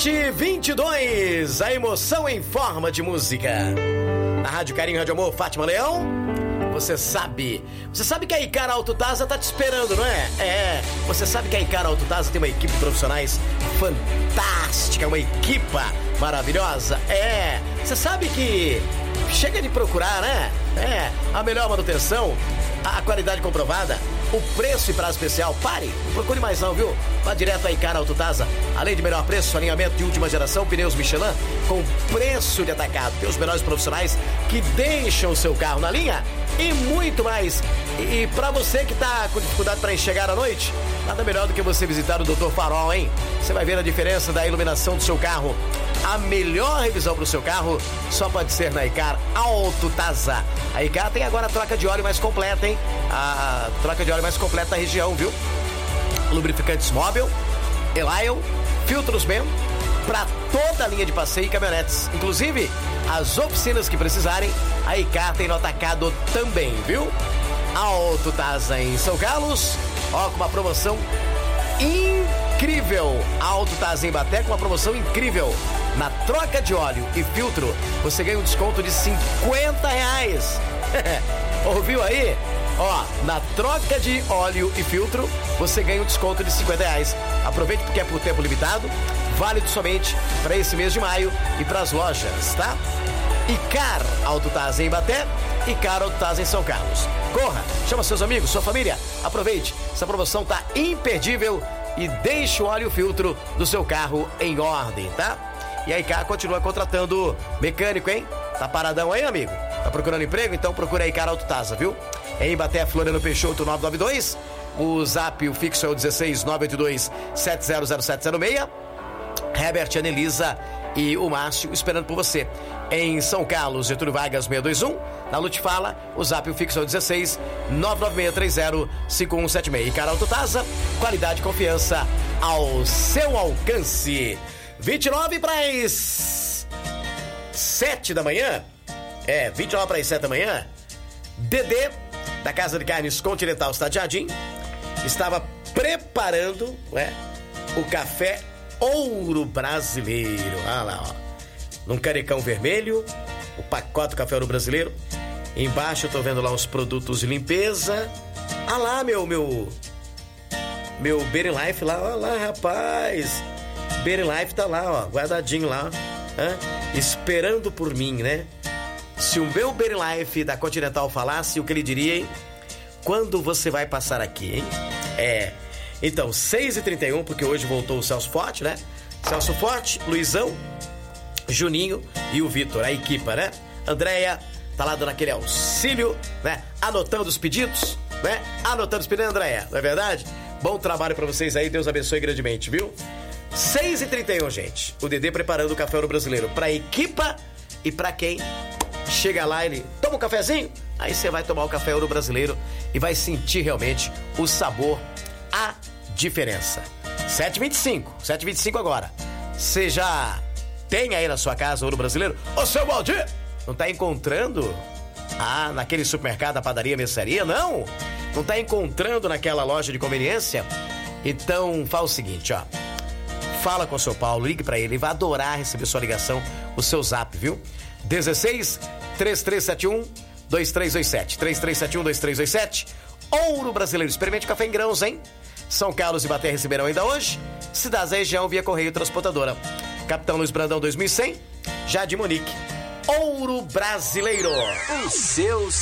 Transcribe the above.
7h22, a emoção em forma de música. Na Rádio Carinho, Rádio Amor, Fátima Leão. Você sabe que a Icara Autotasa tá te esperando, não é? Você sabe que a Icara Autotasa tem uma equipe de profissionais fantástica, uma equipa maravilhosa. Você sabe que chega de procurar, né? A melhor manutenção, a qualidade comprovada, o preço e prazo especial. Pare, não procure mais não, viu? Vá direto a Icara Autotasa. Além de melhor preço, alinhamento de última geração, pneus Michelin com preço de atacado. Tem os melhores profissionais que deixam o seu carro na linha e muito mais. E pra você que tá com dificuldade para enxergar à noite, nada melhor do que você visitar o Dr. Farol, hein? Você vai ver a diferença da iluminação do seu carro. A melhor revisão pro seu carro só pode ser na Icara Autotasa. A Icara tem agora a troca de óleo mais completa, hein? A troca de óleo mais completa da região, viu? Lubrificantes móvel, Elion, filtros MEM, para toda a linha de passeio e caminhonetes. Inclusive, as oficinas que precisarem, a Icara tem no atacado também, viu? A Autotasa em São Carlos, ó, com uma promoção incrível. A Autotasa em Ibaté com uma promoção incrível. Na troca de óleo e filtro, você ganha um desconto de R$50. Ouviu aí? Ó, na troca de óleo e filtro, você ganha um desconto de R$50. Aproveite porque é por tempo limitado, válido somente para esse mês de maio e para as lojas, tá? Icara Autotasa em Ibaté, Icara Autotasa em São Carlos. Corra, chama seus amigos, sua família, aproveite, essa promoção tá imperdível e deixe o óleo e o filtro do seu carro em ordem, tá? E a Icara continua contratando mecânico, hein? Tá paradão aí, amigo? Tá procurando emprego? Então procura a Icara Autotasa, viu? Em Ibaté, Floriano Peixoto 992. O zap, o fixo é o 16982-700706. Herbert, Anelisa e o Márcio esperando por você. Em São Carlos, Getúlio Vargas 621. Na Lutifala, o zap, o fixo é o 16-99630-5176. Icara Autotasa, qualidade e confiança ao seu alcance. 29 para as 7 da manhã. 29 para as 7 da manhã. Dedê, da Casa de Carnes Continental Cidade Jardim, estava preparando o café Ouro Brasileiro. Olha lá, ó. Num canecão vermelho, o pacote do café Ouro Brasileiro. Embaixo eu tô vendo lá uns produtos de limpeza. Ah lá, meu Berry Life lá. Olha lá, rapaz. Berry Life tá lá, ó, guardadinho lá. Esperando por mim, né? Se o meu Berry Life da Continental falasse, o que ele diria, hein? Quando você vai passar aqui, hein? Então, 6h31, porque hoje voltou o Celso Forte, né? Celso Forte, Luizão, Juninho e o Vitor, a equipa, né? Andréia tá lá dando aquele auxílio, né? Anotando os pedidos, né? Anotando os pedidos, Andréia, não é verdade? Bom trabalho pra vocês aí, Deus abençoe grandemente, viu? 6h31, gente. O Dedê preparando o café Ouro Brasileiro pra equipa e pra quem chega lá, ele toma um cafezinho, aí você vai tomar o café Ouro Brasileiro e vai sentir realmente o sabor, a diferença. 7h25 agora. Você já tem aí na sua casa Ouro Brasileiro? Ô, seu Valdir, não tá encontrando? Naquele supermercado, a padaria, mercearia? Não tá encontrando naquela loja de conveniência? Então, fala o seguinte, ó. Fala com o seu Paulo, ligue pra ele vai adorar receber sua ligação, o seu zap, viu? 16-3371-2327. 3371-2327. Ouro Brasileiro. Experimente café em grãos, hein? São Carlos e Ibaté receberão ainda hoje. Cidades da região via Correio Transportadora. Capitão Luiz Brandão 2100. Jardim Monique. Ouro Brasileiro. Os seus